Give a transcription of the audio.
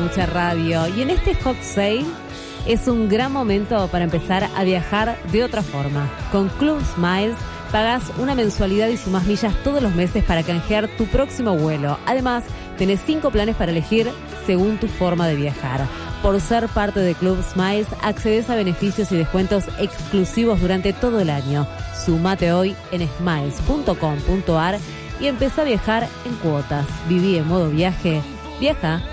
mucha radio y en este hot sale es un gran momento para empezar a viajar de otra forma. Con Club Smiles pagas una mensualidad y sumás millas todos los meses para canjear tu próximo vuelo. Además, tenés 5 planes para elegir según tu forma de viajar. Por ser parte de Club Smiles, accedes a beneficios y descuentos exclusivos durante todo el año. Sumate hoy en smiles.com.ar y empezá a viajar en cuotas. Viví en modo viaje. Viaja